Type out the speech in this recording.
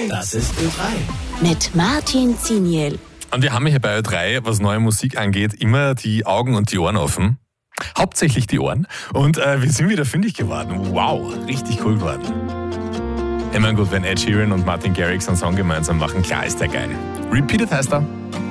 Das ist Ö3. Mit Martin Ziniel. Und wir haben hier bei Ö3, was neue Musik angeht, immer die Augen und die Ohren offen. Hauptsächlich die Ohren. Und wir sind wieder fündig geworden. Wow, richtig cool geworden. Ich meine, gut, wenn Ed Sheeran und Martin Garrix einen Song gemeinsam machen, klar ist der geil. Repeated heißt er.